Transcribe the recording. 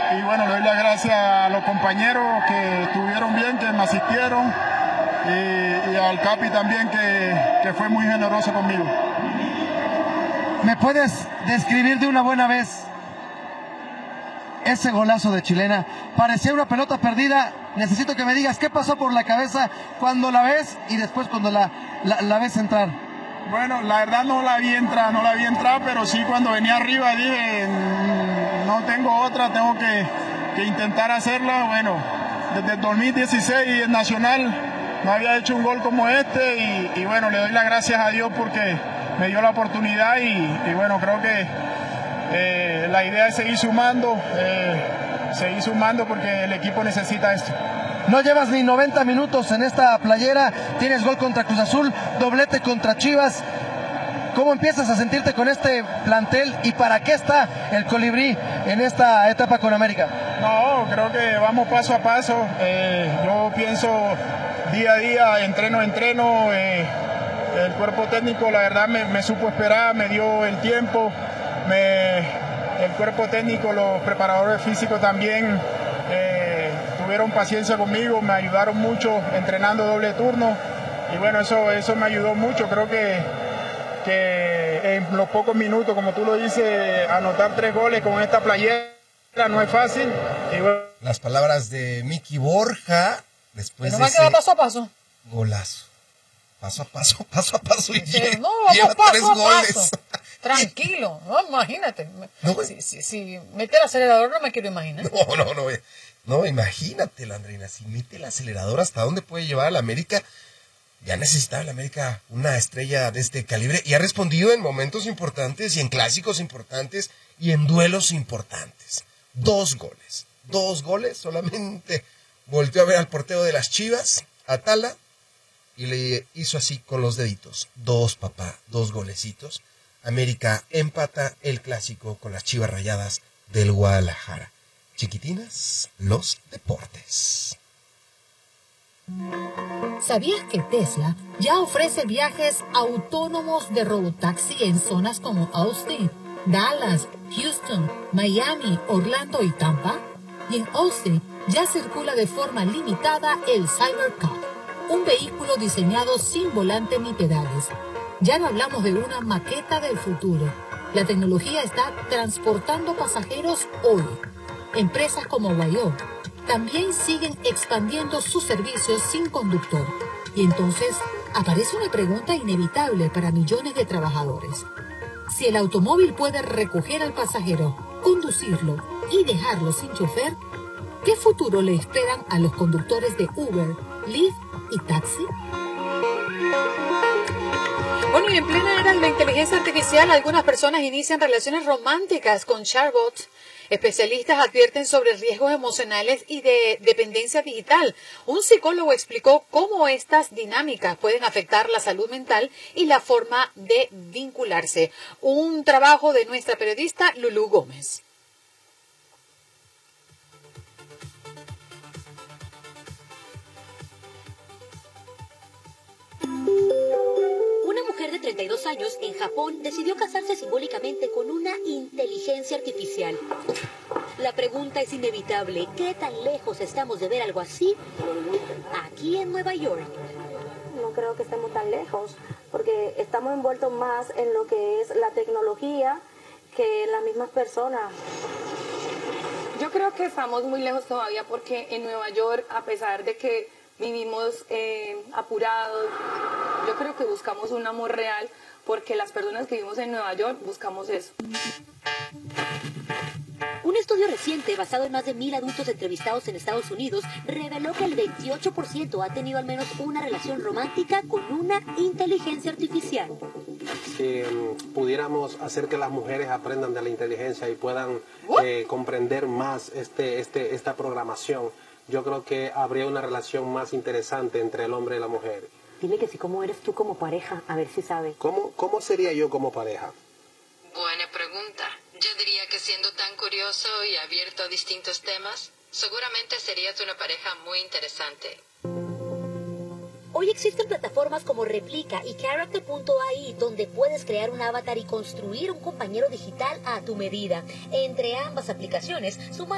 y bueno, le doy las gracias a los compañeros que estuvieron bien, que me asistieron, y al Capi también que fue muy generoso conmigo. ¿Me puedes describir de una buena vez ese golazo de chilena? Parecía una pelota perdida. Necesito que me digas qué pasó por la cabeza cuando la ves y después cuando la ves entrar. Bueno, la verdad no la vi entrar, pero sí cuando venía arriba dije, no tengo otra, tengo que intentar hacerla. Bueno, desde el 2016 en Nacional no había hecho un gol como este y bueno, le doy las gracias a Dios porque me dio la oportunidad y bueno, creo que la idea es seguir sumando porque el equipo necesita esto. No llevas ni 90 minutos en esta playera, tienes gol contra Cruz Azul, doblete contra Chivas. ¿Cómo empiezas a sentirte con este plantel y para qué está el Colibrí en esta etapa con América? No, creo que vamos paso a paso. Yo pienso día a día, entreno. El cuerpo técnico, la verdad, me supo esperar, me dio el tiempo. El cuerpo técnico, los preparadores físicos también tuvieron paciencia conmigo, me ayudaron mucho entrenando doble turno. Y bueno, eso me ayudó mucho. Creo que en los pocos minutos, como tú lo dices, anotar 3 goles con esta playera no es fácil. Y bueno, las palabras de Miki Borja después de ese paso a paso. Golazo. Paso a paso y no, vamos paso 3 a goles. Paso. Tranquilo, no, imagínate. No, si mete el acelerador no me quiero imaginar. No, imagínate, Landrina, si mete el acelerador, ¿hasta dónde puede llevar a la América? Ya necesitaba la América una estrella de este calibre y ha respondido en momentos importantes y en clásicos importantes y en duelos importantes. 2 goles, solamente volteó a ver al portero de las Chivas, Atala, y le hizo así con los deditos. 2 golecitos. América empata el clásico con las Chivas Rayadas del Guadalajara. Chiquitinas, los deportes. ¿Sabías que Tesla ya ofrece viajes autónomos de robotaxi en zonas como Austin, Dallas, Houston, Miami, Orlando y Tampa? Y en Austin ya circula de forma limitada el Cybercup, un vehículo diseñado sin volante ni pedales. Ya no hablamos de una maqueta del futuro. La tecnología está transportando pasajeros hoy. Empresas como Waymo también siguen expandiendo sus servicios sin conductor. Y entonces aparece una pregunta inevitable para millones de trabajadores. Si el automóvil puede recoger al pasajero, conducirlo y dejarlo sin chofer, ¿qué futuro le esperan a los conductores de Uber, Lyft y taxi? Bueno, y en plena era de la inteligencia artificial, algunas personas inician relaciones románticas con chatbots. Especialistas advierten sobre riesgos emocionales y de dependencia digital. Un psicólogo explicó cómo estas dinámicas pueden afectar la salud mental y la forma de vincularse. Un trabajo de nuestra periodista Lulú Gómez. Una mujer de 32 años en Japón decidió casarse simbólicamente con una inteligencia artificial. La pregunta es inevitable: ¿qué tan lejos estamos de ver algo así aquí en Nueva York? No creo que estemos tan lejos, porque estamos envueltos más en lo que es la tecnología que en las mismas personas. Yo creo que estamos muy lejos todavía, porque en Nueva York, a pesar de que vivimos apurados, yo creo que buscamos un amor real, porque las personas que vivimos en Nueva York buscamos eso. Un estudio reciente basado en más de 1,000 adultos entrevistados en Estados Unidos reveló que el 28% ha tenido al menos una relación romántica con una inteligencia artificial. Si pudiéramos hacer que las mujeres aprendan de la inteligencia y puedan comprender más esta programación, yo creo que habría una relación más interesante entre el hombre y la mujer. Dile que sí, ¿cómo eres tú como pareja? A ver si sabe. ¿Cómo sería yo como pareja? Buena pregunta. Yo diría que siendo tan curioso y abierto a distintos temas, seguramente serías una pareja muy interesante. Hoy existen plataformas como Replica y Character.ai, donde puedes crear un avatar y construir un compañero digital a tu medida. Entre ambas aplicaciones,